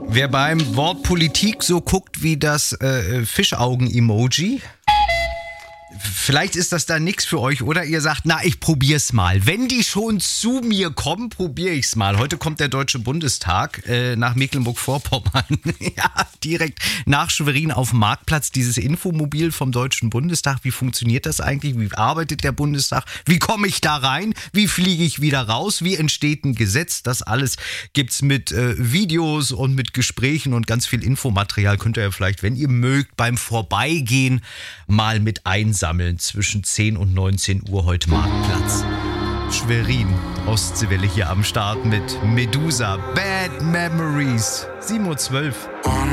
Wer beim Wort Politik so guckt wie das Fischaugen-Emoji, vielleicht ist das dann nichts für euch, oder? Ihr sagt, na, ich probier's mal. Wenn die schon zu mir kommen, probiere ich's mal. Heute kommt der Deutsche Bundestag nach Mecklenburg-Vorpommern. Ja, direkt nach Schwerin auf dem Marktplatz. Dieses Infomobil vom Deutschen Bundestag. Wie funktioniert das eigentlich? Wie arbeitet der Bundestag? Wie komme ich da rein? Wie fliege ich wieder raus? Wie entsteht ein Gesetz? Das alles gibt's mit Videos und mit Gesprächen und ganz viel Infomaterial. Könnt ihr ja vielleicht, wenn ihr mögt, beim Vorbeigehen mal mit einsammeln. Zwischen 10 und 19 Uhr heute Marktplatz. Schwerin, Ostseewelle hier am Start mit Medusa, Bad Memories, 7:12 Uhr.